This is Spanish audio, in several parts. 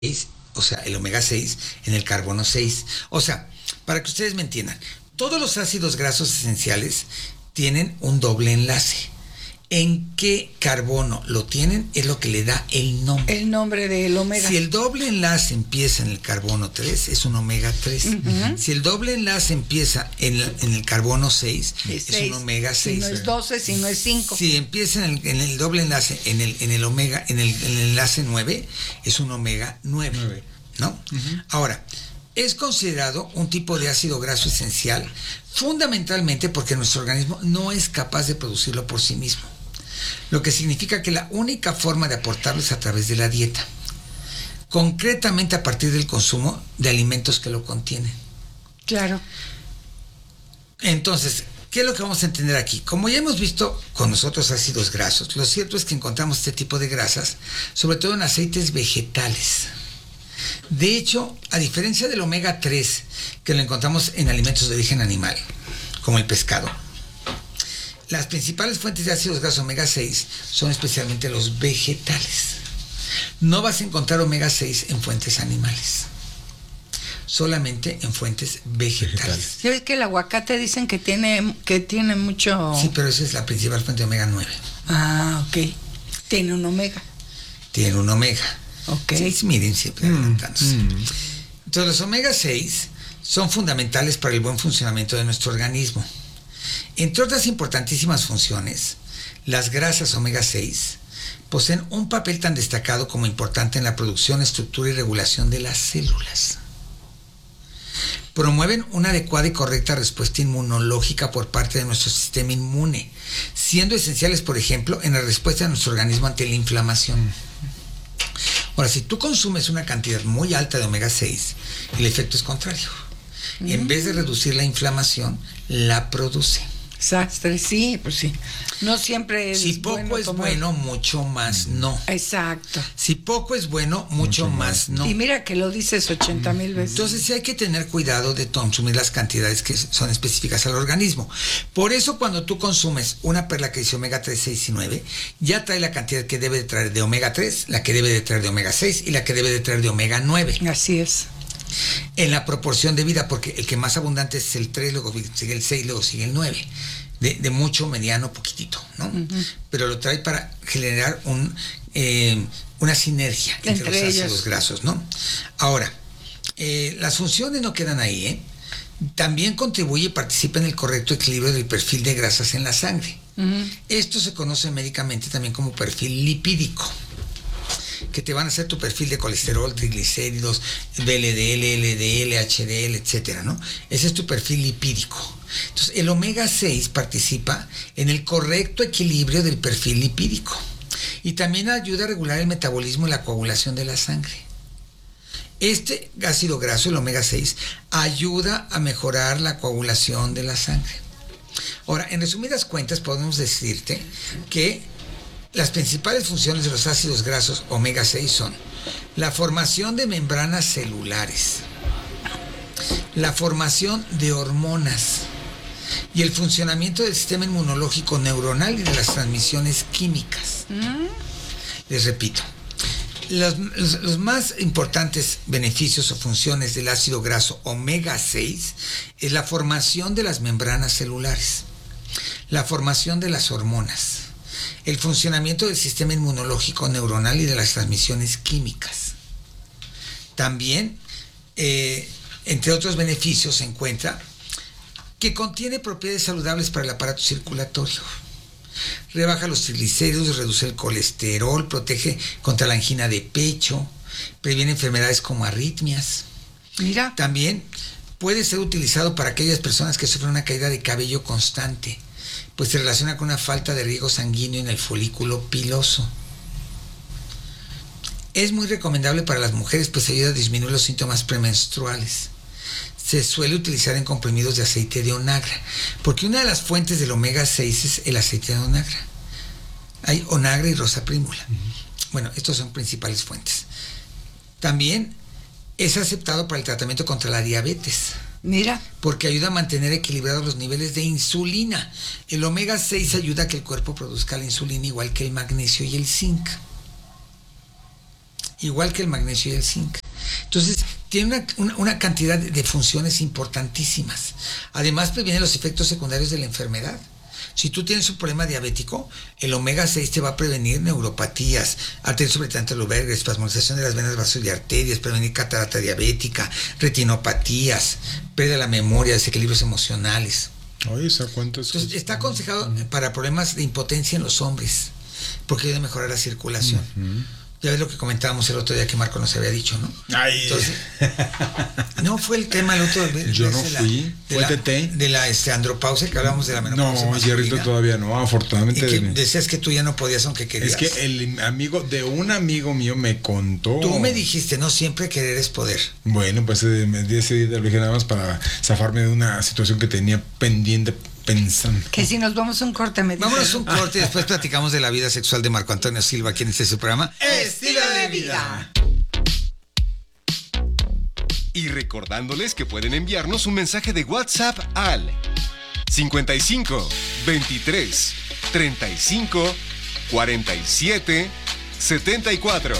o sea, el omega 6 en el carbono 6. O sea, para que ustedes me entiendan, todos los ácidos grasos esenciales tienen un doble enlace. ¿En qué carbono lo tienen? Es lo que le da el nombre. El nombre del omega. Si el doble enlace empieza en el carbono 3, es un omega 3. Uh-huh. Si el doble enlace empieza en el carbono 6, es un omega 6. Si no es 12, si no es 5. Si empieza en el doble enlace en el omega, en el enlace 9, es un omega 9. ¿No? Uh-huh. Ahora, es considerado un tipo de ácido graso esencial fundamentalmente porque nuestro organismo no es capaz de producirlo por sí mismo. Lo que significa que la única forma de aportarlo es a través de la dieta, concretamente a partir del consumo de alimentos que lo contienen. Claro. Entonces, ¿qué es lo que vamos a entender aquí? Como ya hemos visto con los otros ácidos grasos, lo cierto es que encontramos este tipo de grasas, sobre todo en aceites vegetales. De hecho, a diferencia del omega 3, que lo encontramos en alimentos de origen animal, como el pescado, las principales fuentes de ácidos grasos omega 6 son especialmente los vegetales. No vas a encontrar omega 6 en fuentes animales, solamente en fuentes vegetales. ¿Sabes que el aguacate dicen que tiene mucho? Sí, pero esa es la principal fuente de omega 9. Ah, ok. Tiene un omega. Tiene un omega. Ok. Sí, miren, siempre adelantándose. Entonces, los omega 6 son fundamentales para el buen funcionamiento de nuestro organismo. Entre otras importantísimas funciones, las grasas omega 6 poseen un papel tan destacado como importante en la producción, estructura y regulación de las células. Promueven una adecuada y correcta respuesta inmunológica por parte de nuestro sistema inmune, siendo esenciales, por ejemplo, en la respuesta de nuestro organismo ante la inflamación. Ahora, si tú consumes una cantidad muy alta de omega 6, el efecto es contrario. En vez de reducir la inflamación, la produce. Exacto, sí, pues sí. No siempre es si poco es bueno, mucho más no. Exacto. Si poco es bueno, mucho más no. Y mira que lo dices 80,000 veces. Entonces sí hay que tener cuidado de consumir las cantidades que son específicas al organismo. Por eso cuando tú consumes una perla que dice omega 3, 6 y 9, ya trae la cantidad que debe de traer de omega 3, la que debe de traer de omega 6 y la que debe de traer de omega 9. Así es. En la proporción de vida, porque el que más abundante es el 3, luego sigue el 6, luego sigue el 9. De mucho, mediano, poquitito, ¿no? Uh-huh. Pero lo trae para generar una sinergia entre los ácidos grasos, ¿no? Ahora, las funciones no quedan ahí, ¿eh? También contribuye y participa en el correcto equilibrio del perfil de grasas en la sangre. Uh-huh. Esto se conoce médicamente también como perfil lipídico, que te van a hacer tu perfil de colesterol, triglicéridos, VLDL, LDL, HDL, etcétera, ¿no? Ese es tu perfil lipídico. Entonces, el omega 6 participa en el correcto equilibrio del perfil lipídico y también ayuda a regular el metabolismo y la coagulación de la sangre. Este ácido graso, el omega 6, ayuda a mejorar la coagulación de la sangre. Ahora, en resumidas cuentas, podemos decirte que las principales funciones de los ácidos grasos omega 6 son la formación de membranas celulares, la formación de hormonas y el funcionamiento del sistema inmunológico neuronal y de las transmisiones químicas. Les repito, los más importantes beneficios o funciones del ácido graso omega 6 es la formación de las membranas celulares, la formación de las hormonas, el funcionamiento del sistema inmunológico neuronal y de las transmisiones químicas. También, entre otros beneficios, se encuentra que contiene propiedades saludables para el aparato circulatorio. Rebaja los triglicéridos, reduce el colesterol, protege contra la angina de pecho, previene enfermedades como arritmias. Mira. También puede ser utilizado para aquellas personas que sufren una caída de cabello constante, pues se relaciona con una falta de riego sanguíneo en el folículo piloso. Es muy recomendable para las mujeres, pues ayuda a disminuir los síntomas premenstruales. Se suele utilizar en comprimidos de aceite de onagra, porque una de las fuentes del omega 6 es el aceite de onagra. Hay onagra y rosa prímula. Bueno, estos son principales fuentes. También es aceptado para el tratamiento contra la diabetes. Mira. Porque ayuda a mantener equilibrados los niveles de insulina. El omega 6 ayuda a que el cuerpo produzca la insulina igual que el magnesio y el zinc. igual que el magnesio y el zinc. Entonces, tiene una cantidad de funciones importantísimas. Además, previene los efectos secundarios de la enfermedad. Si tú tienes un problema diabético, el omega 6 te va a prevenir neuropatías, arterias sobretantes lobérgenes, espasmodización de las venas, vasos y arterias, prevenir catarata diabética, retinopatías, pérdida de la memoria, desequilibrios emocionales. Oye, ¿cuánto es? Entonces, está aconsejado para problemas de impotencia en los hombres, porque ayuda a mejorar la circulación. Ya ves lo que comentábamos el otro día que Marco nos había dicho, ¿no? Ay. Entonces, no fue el tema el otro día. Yo no fui. ¿Fue TT? De la andropausia, que hablamos de la menopausia. No, Jerrito, todavía no, afortunadamente. Y que decías que tú ya no podías, aunque querías. Es que el amigo de un amigo mío me contó. Tú me dijiste, no siempre querer es poder. Bueno, pues me di ese día, lo dije nada más para zafarme de una situación que tenía pendiente. Pensando. Que si nos vamos a un corte, me dice. Vámonos a un corte y después platicamos de la vida sexual de Marco Antonio Silva aquí en este su programa Estilo de Vida. Y recordándoles que pueden enviarnos un mensaje de WhatsApp al 55 23 35 47 74.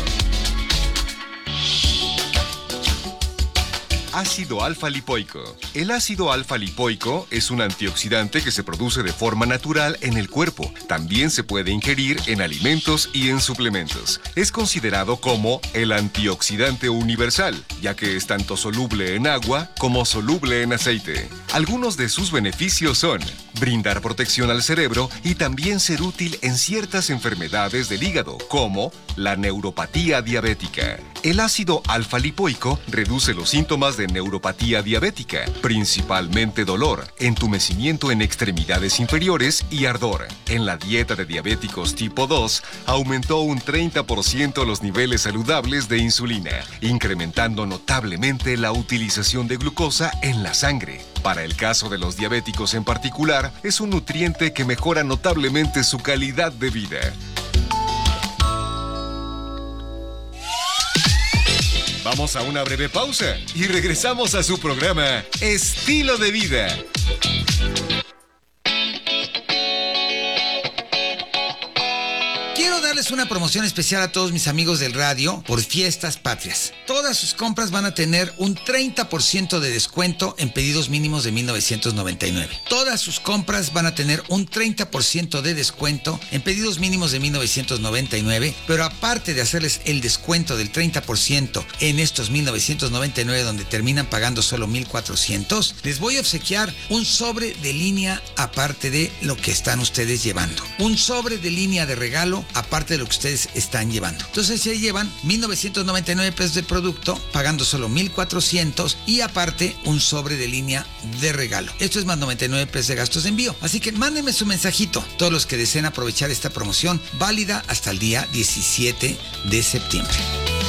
Ácido alfa-lipoico. El ácido alfa-lipoico es un antioxidante que se produce de forma natural en el cuerpo. También se puede ingerir en alimentos y en suplementos. Es considerado como el antioxidante universal, ya que es tanto soluble en agua como soluble en aceite. Algunos de sus beneficios son brindar protección al cerebro y también ser útil en ciertas enfermedades del hígado, como la neuropatía diabética. El ácido alfa-lipoico reduce los síntomas de neuropatía diabética, principalmente dolor, entumecimiento en extremidades inferiores y ardor. En la dieta de diabéticos tipo 2, aumentó un 30% los niveles saludables de insulina, incrementando notablemente la utilización de glucosa en la sangre. Para el caso de los diabéticos en particular, es un nutriente que mejora notablemente su calidad de vida. Vamos a una breve pausa y regresamos a su programa Estilo de Vida. Quiero darles una promoción especial a todos mis amigos del radio por Fiestas Patrias. Todas sus compras van a tener un 30% de descuento en pedidos mínimos de 1999. Todas sus compras van a tener un 30% de descuento en pedidos mínimos de 1999, pero aparte de hacerles el descuento del 30% en estos 1999 donde terminan pagando solo 1,400, les voy a obsequiar un sobre de línea aparte de lo que están ustedes llevando. Un sobre de línea de regalo aparte de lo que ustedes están llevando. Entonces ya llevan 1,999 pesos de producto, pagando solo 1,400 y aparte un sobre de línea de regalo. Esto es más 99 pesos de gastos de envío. Así que mándenme su mensajito, todos los que deseen aprovechar esta promoción, válida hasta el día 17 de septiembre.